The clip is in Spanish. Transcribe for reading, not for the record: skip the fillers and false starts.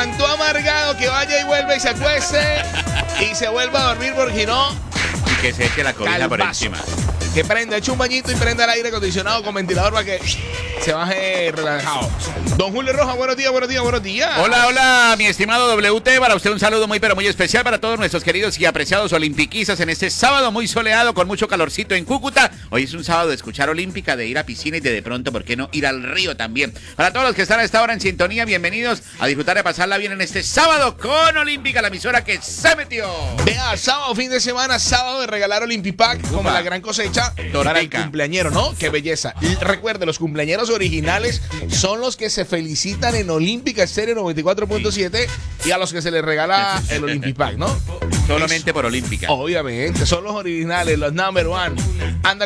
levantó amargado, que vaya y vuelva y se acueste y se vuelva a dormir porque no. Y que se eche la cobija por Calvazo. encima. Que prenda, eche un bañito y prenda el aire acondicionado con ventilador para que se baje relajado. Don Julio Rojas, buenos días, buenos días, buenos días. Hola, hola, mi estimado WT, para usted un saludo muy pero muy especial para todos nuestros queridos y apreciados olimpiquistas en este sábado muy soleado con mucho calorcito en Cúcuta. Hoy es un sábado de escuchar Olímpica, de ir a piscina y de pronto, ¿por qué no ir al río también? Para todos los que están a esta hora en sintonía, bienvenidos a disfrutar de pasarla bien en este sábado con Olímpica, la emisora que se metió. Vea, sábado, fin de semana, sábado de regalar Olympipack como la gran cosecha para el cumpleañero, ¿no? Qué belleza. Y recuerde, los cumpleañeros originales son los que se felicitan en Olímpica Estéreo 94.7 y a los que se les regala el Olympipack, ¿no? Solamente por Olímpica. Obviamente, son los originales, los number one. Anda